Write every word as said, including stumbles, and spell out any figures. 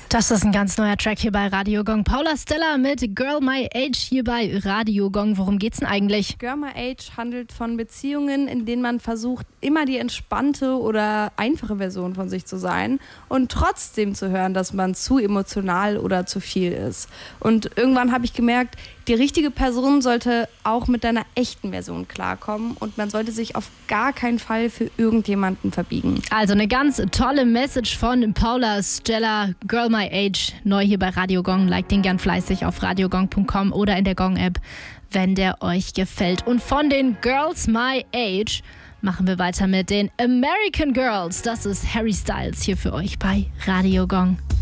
Das ist ein ganz neuer Track hier bei Radio Gong. Paula Stella mit Girl My Age hier bei Radio Gong. Worum geht's denn eigentlich? Girl My Age handelt von Beziehungen, in denen man versucht, immer die entspannte oder einfache Version von sich zu sein und trotzdem zu hören, dass man zu emotional oder zu viel ist. Und irgendwann habe ich gemerkt, die richtige Person sollte auch mit deiner echten Version klarkommen und man sollte sich auf gar keinen Fall für irgendjemanden verbiegen. Also eine ganz tolle Message von Paula Stella, Girl My Age, neu hier bei Radio Gong. Like den gern fleißig auf radiogong punkt com oder in der Gong-App, wenn der euch gefällt. Und von den Girls My Age machen wir weiter mit den American Girls. Das ist Harry Styles hier für euch bei Radio Gong.